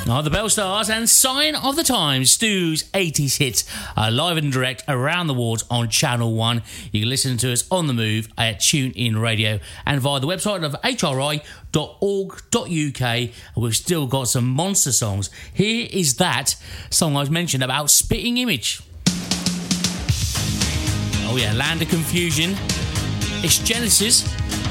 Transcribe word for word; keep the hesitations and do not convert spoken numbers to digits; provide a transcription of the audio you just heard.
Are the Bell Stars and Sign of the Times, Stu's eighties hits, uh, live and direct around the wards on Channel one. You can listen to us on the move at TuneIn Radio and via the website of h r i dot org dot u k. We've still got some monster songs. Here is that song I was mentioned about, Spitting Image. Oh yeah, Land of Confusion. It's Genesis